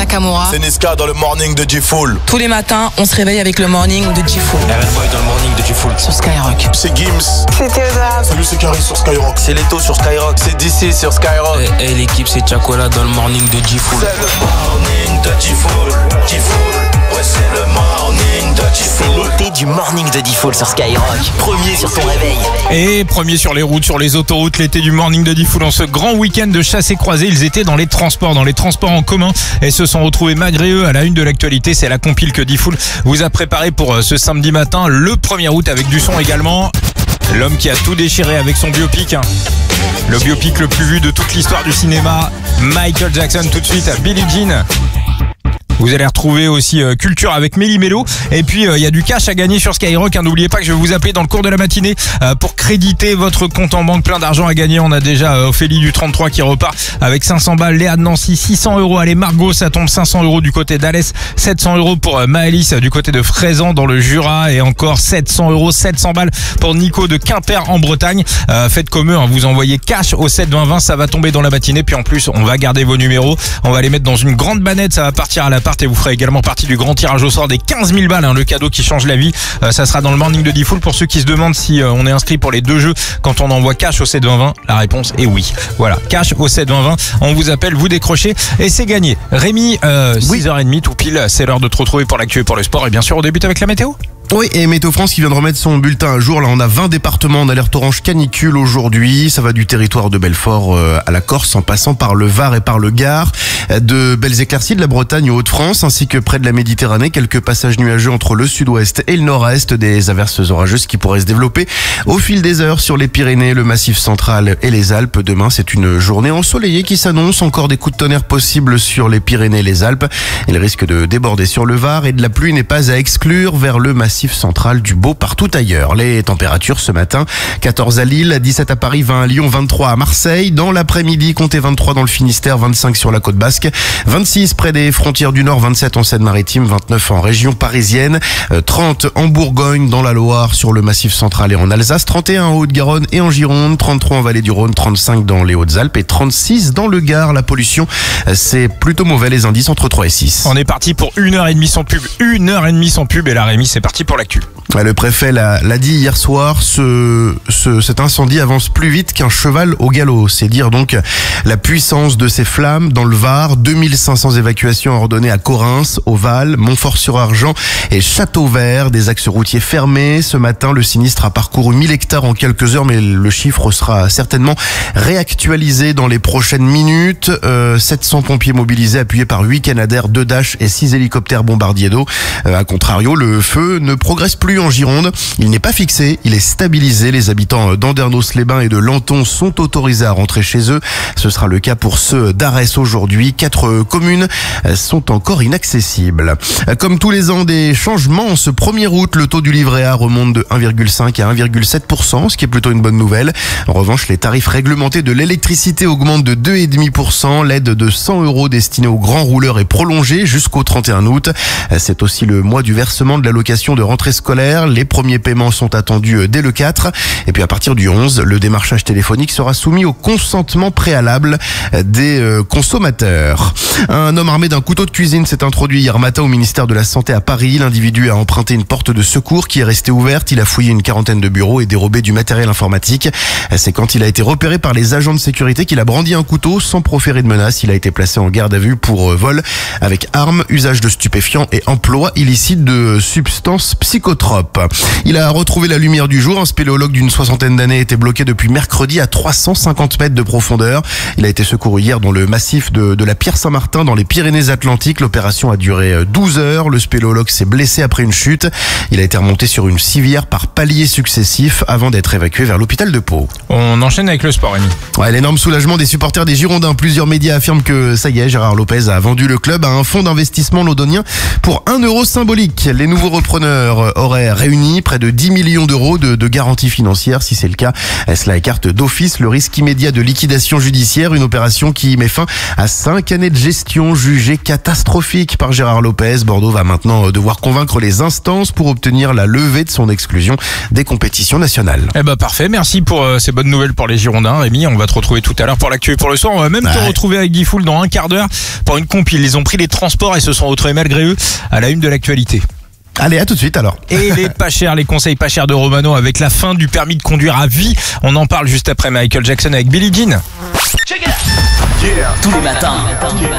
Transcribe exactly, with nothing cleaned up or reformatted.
Nakamura. C'est Niska dans le morning de G-Fool. Tous les matins, on se réveille avec le morning de G-Fool. Boy dans le morning de G-Fool. Sur Skyrock. C'est Gims. C'est Théodore. Salut, c'est Carrie sur Skyrock. C'est Leto sur Skyrock. C'est D C sur Skyrock. Et, et l'équipe, c'est Chacola dans le morning de G-Fool. C'est le morning de G-Fool. G-Fool. Ouais, c'est le morning de G-Fool. C'est l'été du morning de D-Fool sur Skyrock. Premier sur ton réveil. Et premier sur les routes, sur les autoroutes, l'été du morning de D-Fool. En ce grand week-end de chasse et croisée, ils étaient dans les transports, dans les transports en commun et se sont retrouvés malgré eux à la une de l'actualité. C'est la compile que D-Fool vous a préparé pour ce samedi matin, le premier août, avec du son également. L'homme qui a tout déchiré avec son biopic, hein. Le biopic le plus vu de toute l'histoire du cinéma, Michael Jackson. Tout de suite à Billie Jean. Vous allez retrouver aussi euh, Culture avec Méli Mélo. Et puis il euh, y a du cash à gagner sur Skyrock, hein. N'oubliez pas que je vais vous appeler dans le cours de la matinée euh, pour créditer votre compte en banque. Plein d'argent à gagner. On a déjà euh, Ophélie du trente-trois qui repart avec cinq cents balles, Léa de Nancy six cents euros. Allez, Margot, ça tombe cinq cents euros du côté d'Alès, sept cents euros pour euh, Maëlys euh, du côté de Fraisan dans le Jura, et encore sept cents euros, sept cents balles pour Nico de Quimper en Bretagne. Euh, faites comme eux, hein, vous envoyez cash au sept vingt vingt, ça va tomber dans la matinée. Puis en plus, on va garder vos numéros, on va les mettre dans une grande bannette, ça va partir à l'appart et vous ferez également partie du grand tirage au sort des quinze mille balles, hein, le cadeau qui change la vie. Euh, ça sera dans le morning de D-Fool. Pour ceux qui se demandent si euh, on est inscrit pour les deux jeux quand on envoie cash au sept vingt vingt, la réponse est oui. Voilà, cash au sept vingt vingt, on vous appelle, vous décrochez et c'est gagné. Rémi, euh, six heures trente tout pile, c'est l'heure de te retrouver pour l'actu et pour le sport. Et bien sûr, on débute avec la météo. Oui, et Météo France qui vient de remettre son bulletin à jour. Là, on a vingt départements en alerte orange canicule aujourd'hui. Ça va du territoire de Belfort à la Corse, en passant par le Var et par le Gard. De belles éclaircies de la Bretagne aux Hauts-de-France, ainsi que près de la Méditerranée. Quelques passages nuageux entre le sud-ouest et le nord-est. Des averses orageuses qui pourraient se développer au fil des heures sur les Pyrénées, le Massif central et les Alpes. Demain, c'est une journée ensoleillée qui s'annonce. Encore des coups de tonnerre possibles sur les Pyrénées et les Alpes. Il risque de déborder sur le Var et de la pluie n'est pas à exclure vers le Massif central, du beau partout ailleurs. Les températures ce matin, quatorze à Lille, dix-sept à Paris, vingt à Lyon, vingt-trois à Marseille. Dans l'après-midi, comptez vingt-trois dans le Finistère, vingt-cinq sur la côte basque, vingt-six près des frontières du Nord, vingt-sept en Seine-Maritime, vingt-neuf en région parisienne, trente en Bourgogne, dans la Loire, sur le Massif central et en Alsace, trente et un en Haute-Garonne et en Gironde, trente-trois en Vallée du Rhône, trente-cinq dans les Hautes-Alpes et trente-six dans le Gard. La pollution, c'est plutôt mauvais, les indices entre trois et six. On est parti pour une heure et demie sans pub, une heure et demie sans pub et là Rémi, c'est parti pour l'actu. Le préfet l'a, l'a dit hier soir, ce, ce, cet incendie avance plus vite qu'un cheval au galop. C'est dire donc la puissance de ces flammes dans le Var. deux mille cinq cents évacuations ordonnées à Correns, au Val, Montfort-sur-Argent et Châteauvert. Des axes routiers fermés. Ce matin, le sinistre a parcouru mille hectares en quelques heures, mais le chiffre sera certainement réactualisé dans les prochaines minutes. Euh, sept cents pompiers mobilisés, appuyés par huit Canadair, deux Dash et six hélicoptères bombardiers d'eau. Euh, à contrario, le feu ne progresse plus en Gironde. Il n'est pas fixé, il est stabilisé. Les habitants d'Andernos-les-Bains et de Lanton sont autorisés à rentrer chez eux. Ce sera le cas pour ceux d'Arès aujourd'hui. Quatre communes sont encore inaccessibles. Comme tous les ans, des changements. Ce premier août, le taux du livret A remonte de un virgule cinq à un virgule sept pour cent, ce qui est plutôt une bonne nouvelle. En revanche, les tarifs réglementés de l'électricité augmentent de deux virgule cinq pour cent. L'aide de cent euros destinée aux grands rouleurs est prolongée jusqu'au trente et un août. C'est aussi le mois du versement de l'allocation de rentrée scolaire. Les premiers paiements sont attendus dès le quatre. Et puis à partir du onze, le démarchage téléphonique sera soumis au consentement préalable des consommateurs. Un homme armé d'un couteau de cuisine s'est introduit hier matin au ministère de la Santé à Paris. L'individu a emprunté une porte de secours qui est restée ouverte. Il a fouillé une quarantaine de bureaux et dérobé du matériel informatique. C'est quand il a été repéré par les agents de sécurité qu'il a brandi un couteau sans proférer de menace. Il a été placé en garde à vue pour vol avec arme, usage de stupéfiants et emploi illicite de substances psychotropes. Il a retrouvé la lumière du jour. Un spéléologue d'une soixantaine d'années était bloqué depuis mercredi à trois cent cinquante mètres de profondeur. Il a été secouru hier dans le massif de, de la Pierre Saint-Martin dans les Pyrénées-Atlantiques. L'opération a duré douze heures. Le spéléologue s'est blessé après une chute. Il a été remonté sur une civière par paliers successifs avant d'être évacué vers l'hôpital de Pau. On enchaîne avec le sport, Rémi. Ouais, l'énorme soulagement des supporters des Girondins. Plusieurs médias affirment que ça y est, Gérard Lopez a vendu le club à un fonds d'investissement londonien pour un euro symbolique. Les nouveaux repreneurs l'entraîneur aurait réuni près de dix millions d'euros de, de garanties financières. Si c'est le cas, cela écarte d'office le risque immédiat de liquidation judiciaire, une opération qui met fin à cinq années de gestion jugée catastrophique par Gérard Lopez. Bordeaux va maintenant devoir convaincre les instances pour obtenir la levée de son exclusion des compétitions nationales. Eh ben parfait, merci pour euh, ces bonnes nouvelles pour les Girondins. Rémi, on va te retrouver tout à l'heure pour l'actu et pour le soir. On va même Ouais. te retrouver avec Diffoul dans un quart d'heure pour une compile. Ils ont pris les transports et se sont retrouvés malgré eux à la une de l'actualité. Allez, à tout de suite alors. Et les pas chers, les conseils pas chers de Romano avec la fin du permis de conduire à vie. On en parle juste après Michael Jackson avec Billie Jean. Tous les matins,